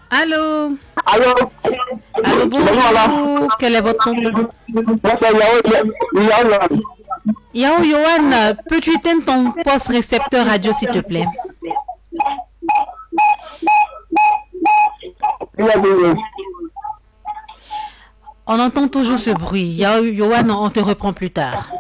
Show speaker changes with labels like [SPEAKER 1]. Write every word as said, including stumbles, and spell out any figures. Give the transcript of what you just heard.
[SPEAKER 1] Allô?
[SPEAKER 2] Allô?
[SPEAKER 1] Allô, bonjour. Quel est votre nom? Yao Yohan, peux-tu éteindre ton poste récepteur radio, s'il te plaît? On entend toujours ce bruit. Yao Yohan, on te reprend plus tard.